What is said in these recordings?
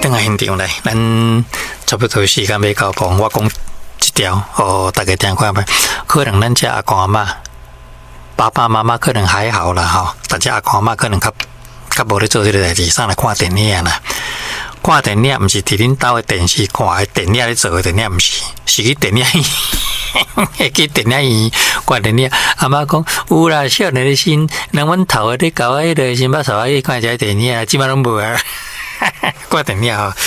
等下现场来，咱差不多时间要到讲，我讲一条，大家听看卖。可能咱家阿公阿嬷、爸爸妈妈可能还好啦吼，但是阿公阿嬷可能较无咧做这个代志，上来看电影啦。看电影毋是伫恁兜的电视看的电影咧做的电影，毋是，是去电影院。去电影院看电影，阿妈讲有啦，少年的心，人阮头咧搞迄个心巴手去看一下电影，即摆拢无啊。看电影吼，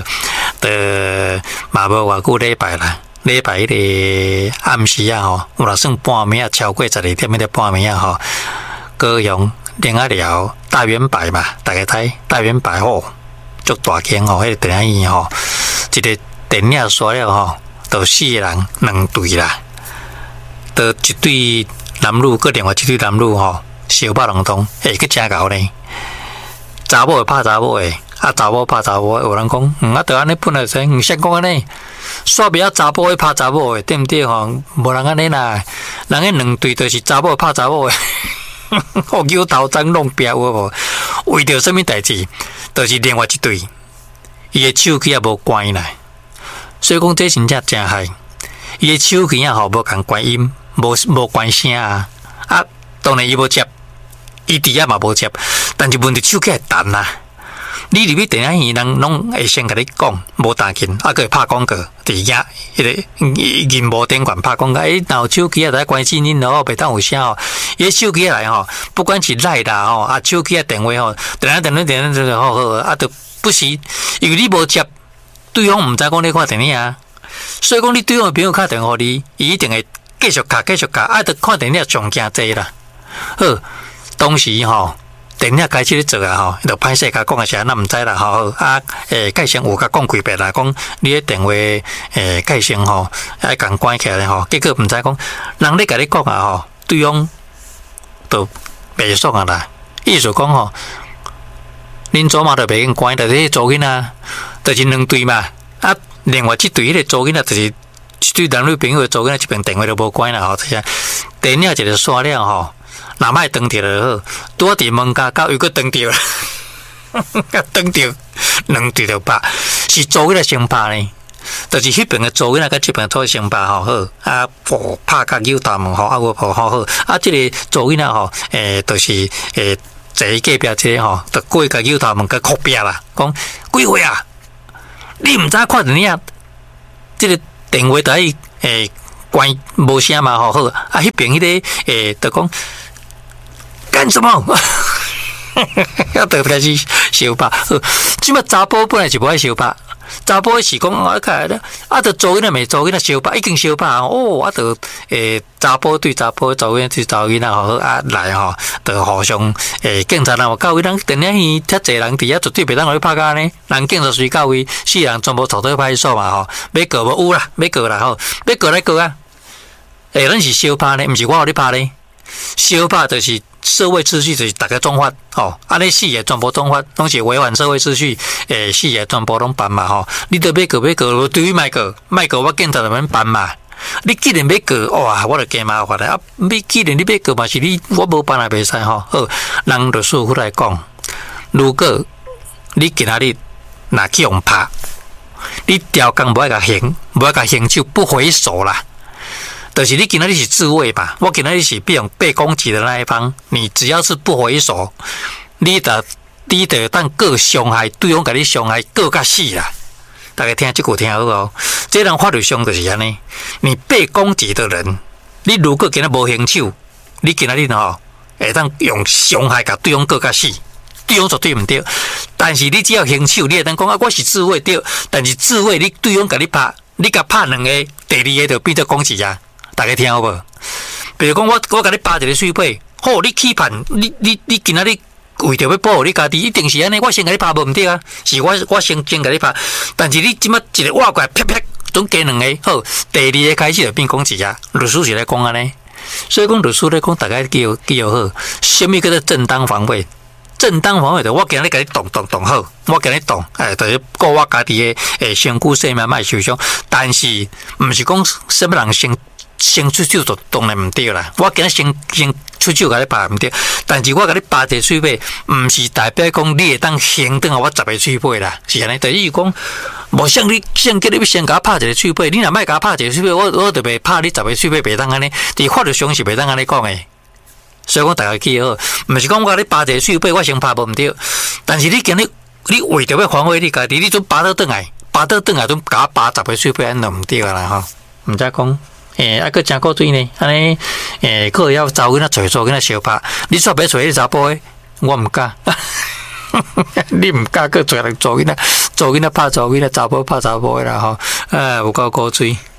嘛无偌久礼拜啦，礼拜迄个暗时啊吼，有啦算半暝啊，超过12点迄个半暝啊吼，高雄林仔寮大圆柏嘛，大家睇大圆柏吼，足大间吼，迄个电影院吼，一个电影刷了吼。都4个人2队啦，都一对男女，搁另外一对男女吼，相拍两通，去真搞呢。查某会拍查某的，查某拍查某的，有人讲，就安尼本来先，先讲安尼，煞不要查某会拍查某的，对不对吼？无人安尼啦，人迄2队就是查某拍查某的，互牛头争弄壁有无？为着什么代志？就是另外一队，伊的手机也无关啦。所以讲，这真正真害。伊个手机啊，吼无共关音，无关声啊。当然伊无接，伊伫遐嘛无接。但是问题手机会弹啦。你入去电影院，人拢会先甲你讲，无打紧，佫会拍广告，伫遐迄个银幕顶管拍广告。若有手机啊，来关心恁咯，袂当有声吼。伊手机来吼，不管是赖啦吼，手机啊电话吼，电就好，就不是，因为你无接。对方毋知讲你看电影啊，所以讲你对方的朋友打电话你，伊一定会继续卡，就看电影上惊济啦。好，当时吼电影开始咧做啊吼，就歹势甲讲一下，咱毋知啦吼。介先有甲讲几遍啦，讲你咧电话介先吼，爱共关起来吼，结果毋知讲人咧甲你讲啊吼，对方都袂爽啊啦。意思讲吼，恁祖嘛就袂用关，就是迄做囡仔。就是2队嘛，另外一队迄个做囡仔就是一对男女朋友做囡仔，这边电话都无关啦吼，这电影一个刷了吼，若莫断掉就好，拄啊伫门口到又搁断掉啦，断掉2队就拍，是做囡仔先拍呢，就是迄边的做囡仔甲这边做先拍吼好，拍甲扭大门吼，有好好，这个做囡仔吼，就是坐隔壁这个吼，就过甲扭大门甲哭壁啦，讲几岁啊？你毋知看电影，这个电话台关无声嘛吼好，迄边迄个就讲干什么？要就开始相拍。即摆查甫本来是无爱相拍，查甫是讲开咧，就做囡仔未做囡仔相拍，已经相拍哦，就查甫对查甫，做囡仔对查囡仔吼来吼，就互相警察人有到位，人电影院遐济人伫遐绝对袂当去拍架呢，人警察随到位，4人全部坐到派出所嘛吼，要告无有啦，要告啦吼，要告来告啊！咱是相拍呢，毋是我互你拍呢，相拍就是。社会秩序就是大家总法吼，安尼4个全部总法，拢是违反社会秩序，4个全部拢办嘛吼。你都要告，对于莫告，我警察就免办嘛。你既然要告，哇，我就加麻烦啦。你既然你要告嘛，是你我无办也袂使吼。好，人律师傅来讲，如果你今仔日若去用拍，你条工无爱甲刑，无爱甲刑就不回首啦。就是你今仔日是自卫吧，我今仔日是被攻击的那一方，你只要是不回首，你得当各伤害对方，甲你伤害各甲死啦。大家听这句听好哦，这人法律上就是安尼。你被攻击的人，你如果今仔无行手，你今仔日吼会当用伤害甲对方各甲死，对方绝对唔对。但是你只要行手，你会当讲我是自卫对，但是自卫你对方甲你拍，你甲拍2个，第2个就变做攻击啊。大家听好无？比如讲，我甲你扒一个水杯，好，你起判，你今仔日为着要保护你家己，一定是安尼。我先甲你拍无毋对啊，是我先甲你拍。但是你即摆一个挖过来，啪啪，总加2个，好，第2个开始就变攻击啊。律师是来讲安尼，所以讲律师来讲，大家记好，什么叫做正当防卫？正当防卫的，我今日甲你动好，我今日动，就是顾我家己的身躯性命莫受伤。但是，毋是讲什么人先先出手就当然毋对啦。我今日先出手甲你拍毋对，但是我甲你拍一个喙尾，毋是代表讲你会当先等我10个喙尾啦，是安尼。等于讲，无像你先叫你先甲我拍一个喙尾，你若莫甲我拍一个喙尾，我就袂拍你10个喙尾，袂当安尼。伫法律上是袂当安尼讲诶。所以讲大家记好，毋是讲我甲你拍一个喙尾，我先拍无毋对。但是你今日你为着要防卫你家己，你准拔倒转来，准甲我拔10个喙尾，安就毋对啦吼。毋知讲。佫真古锥呢，安尼佫要查某囡仔找囡仔相拍，你煞要找迄查甫的，我毋敢，你毋敢佫找人找囡仔拍查某囡仔，查甫拍查甫的啦吼，有够古锥。